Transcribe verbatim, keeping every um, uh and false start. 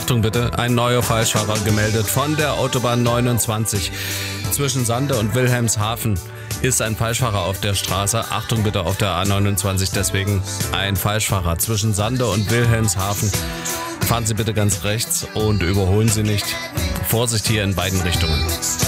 Achtung bitte, ein neuer Falschfahrer gemeldet von der Autobahn neunundzwanzig. Zwischen Sande und Wilhelmshaven ist ein Falschfahrer auf der Straße. Achtung bitte auf der A neunundzwanzig, deswegen ein Falschfahrer zwischen Sande und Wilhelmshaven. Fahren Sie bitte ganz rechts und überholen Sie nicht. Vorsicht hier in beiden Richtungen.